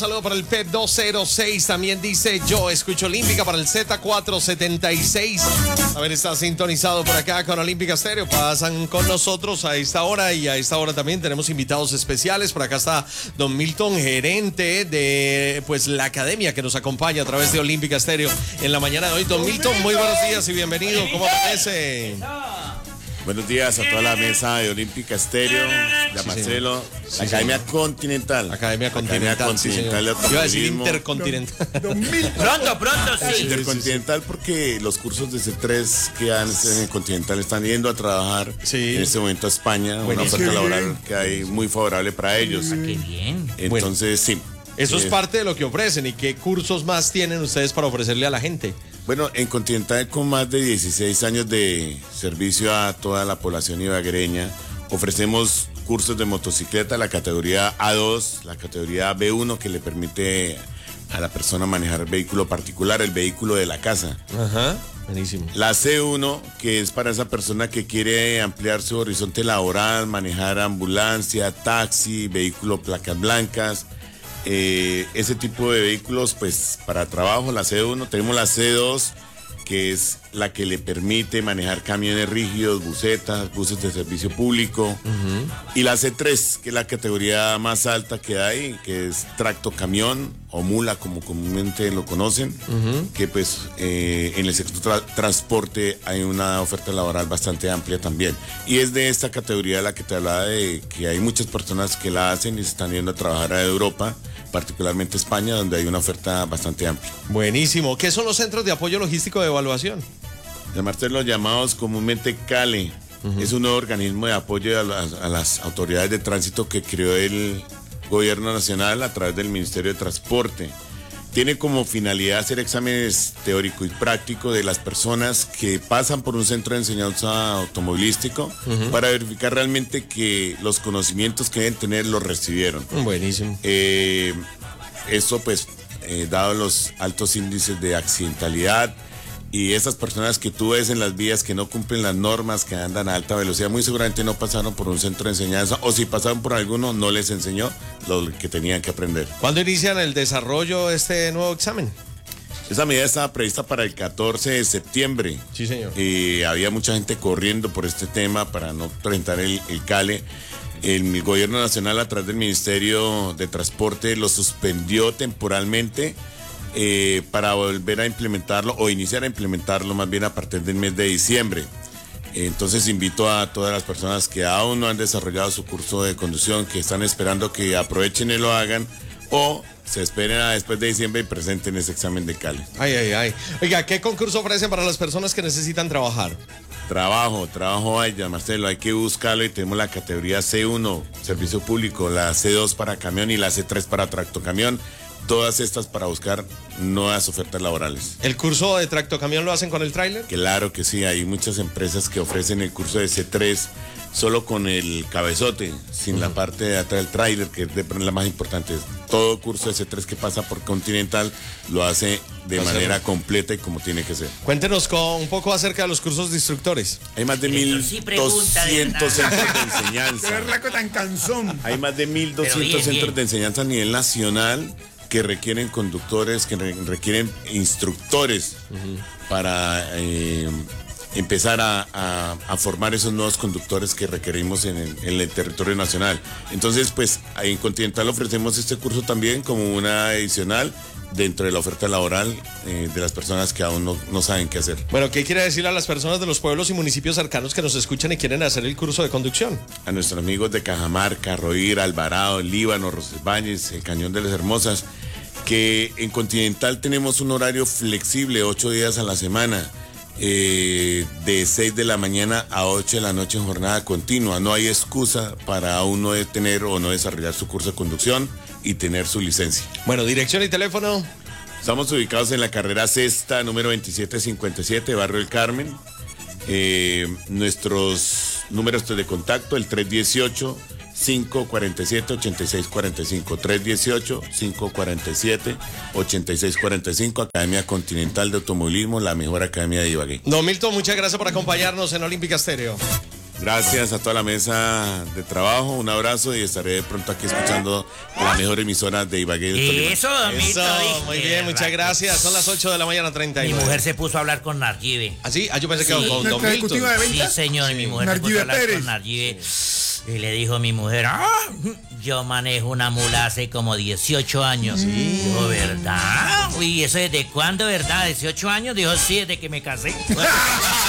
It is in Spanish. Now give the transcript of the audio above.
saludo para el P206. También dice yo escucho Olímpica para el Z476. A ver, está sintonizado por acá con Olímpica Stereo. Pasan con nosotros a esta hora y a esta hora también tenemos invitados especiales. Por acá está don Milton, gerente de pues la academia que nos acompaña a través de Olímpica Stereo en la mañana de hoy. Don Milton, muy buenos días y bienvenido. ¿Cómo amanece? Buenos días a toda la mesa de Olímpica Stereo, de Marcelo, la Academia Continental. Academia Continental, sí, de Iba a decir Intercontinental. Pronto, sí. Intercontinental porque los cursos de C3 que dan en Continental están yendo a trabajar en este momento a España, una oferta laboral que hay muy favorable para ellos. Qué bien. Entonces, sí. Eso es parte de lo que ofrecen. ¿Y qué cursos más tienen ustedes para ofrecerle a la gente? Bueno, en Continental, con más de 16 años de servicio a toda la población ibaguereña, ofrecemos cursos de motocicleta, la categoría A2, la categoría B1, que le permite a la persona manejar vehículo particular, el vehículo de la casa. Ajá, buenísimo. La C1, que es para esa persona que quiere ampliar su horizonte laboral, manejar ambulancia, taxi, vehículo placas blancas. Ese tipo de vehículos pues para trabajo, la C1. Tenemos la C2, que es la que le permite manejar camiones rígidos, busetas, buses de servicio público. Y la C3, que es la categoría más alta que hay, que es tracto camión o mula, como comúnmente lo conocen, que pues en el sector transporte hay una oferta laboral bastante amplia también. Y es de esta categoría la que te hablaba de que hay muchas personas que la hacen y se están yendo a trabajar a Europa, particularmente España, donde hay una oferta bastante amplia. Buenísimo. ¿Qué son los centros de apoyo logístico de evaluación? Llamarse los llamados comúnmente CALE. Es un nuevo organismo de apoyo a las autoridades de tránsito que creó el Gobierno Nacional a través del Ministerio de Transporte. Tiene como finalidad hacer exámenes teórico y práctico de las personas que pasan por un centro de enseñanza automovilístico para verificar realmente que los conocimientos que deben tener los recibieron. Buenísimo. Eso pues, dado los altos índices de accidentalidad y esas personas que tú ves en las vías que no cumplen las normas, que andan a alta velocidad, muy seguramente no pasaron por un centro de enseñanza, o si pasaron por alguno, no les enseñó lo que tenían que aprender. ¿Cuándo inician el desarrollo de este nuevo examen? Esa medida estaba prevista para el 14 de septiembre. Sí, señor. Y había mucha gente corriendo por este tema para no presentar el CALE. El Gobierno Nacional, a través del Ministerio de Transporte, lo suspendió temporalmente para volver a implementarlo o iniciar a implementarlo más bien a partir del mes de diciembre. Entonces invito a todas las personas que aún no han desarrollado su curso de conducción, que están esperando que aprovechen y lo hagan, o se esperen a después de diciembre y presenten ese examen de CALE. Ay. Oiga, ¿qué concurso ofrecen para las personas que necesitan trabajar? Trabajo hay, ya Marcelo, hay que buscarlo y tenemos la categoría C1, servicio público, la C2 para camión y la C3 para tractocamión. Todas estas para buscar nuevas ofertas laborales. ¿El curso de tractocamión lo hacen con el tráiler? Claro que sí, hay muchas empresas que ofrecen el curso de C3 solo con el cabezote, sin la parte de atrás del tráiler, que es la más importante. Todo curso de C3 que pasa por Continental lo hace de manera completa y como tiene que ser. Cuéntenos un poco acerca de los cursos de instructores. Hay más de 1.200 centros de enseñanza. Tan cansón. Hay más de 1.200 centros de enseñanza a nivel nacional que requieren conductores, que requieren instructores para empezar a formar esos nuevos conductores que requerimos en el territorio nacional. Entonces, pues, en Continental ofrecemos este curso también como una adicional dentro de la oferta laboral de las personas que aún no saben qué hacer. Bueno, ¿qué quiere decir a las personas de los pueblos y municipios cercanos que nos escuchan y quieren hacer el curso de conducción? A nuestros amigos de Cajamarca, Roir, Alvarado, Líbano, Roncesvalles, el Cañón de las Hermosas, que en Continental tenemos un horario flexible, 8 días a la semana, de 6 de la mañana a 8 de la noche en jornada continua. No hay excusa para uno de tener o no desarrollar su curso de conducción y tener su licencia. Bueno, dirección y teléfono. Estamos ubicados en la carrera sexta, número 2757, Barrio El Carmen. Nuestros números de contacto, el 318-547-8645, 318-547-8645, Academia Continental de Automovilismo, la mejor academia de Ibagué. Don Milton, muchas gracias por acompañarnos en Olímpica Stereo. Gracias a toda la mesa de trabajo, un abrazo y estaré pronto aquí escuchando la mejor emisora de Ibagué. y el Tolima. Eso, Domito. Eso, muy bien, muchas gracias. Son las 8 de la mañana, Mi 39. mujer se puso a hablar con Nargibe. ¿Ah, sí? Yo pensé que Sí. con Don Nuestra ejecutiva Milton. de Sí, ventas. señor, y mi mujer se puso Nargibe a hablar Pérez. con Nargibe. Y le dijo a mi mujer, yo manejo una mula hace como 18 años. Dijo, ¿verdad? Uy, ¿eso desde cuándo, verdad? ¿18 años? Dijo, sí, desde que me casé.